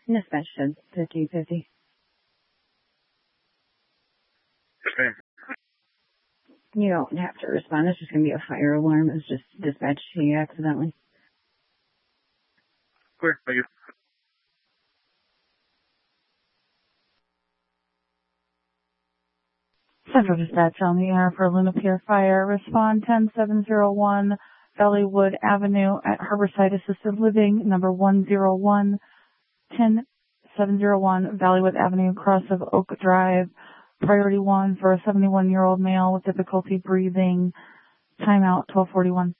Dispatch said 50-50. Okay. You don't have to respond. It's just going to be a fire alarm. It's just dispatched to you accidentally. Clear. Thank you. Central Dispatch on the air for Luna Pier Fire. Respond 10701 Valleywood Avenue at Harborside Assisted Living, number 101, 10701 Valleywood Avenue, cross of Oak Drive. Priority 1 for a 71-year-old male with difficulty breathing. Timeout 1241.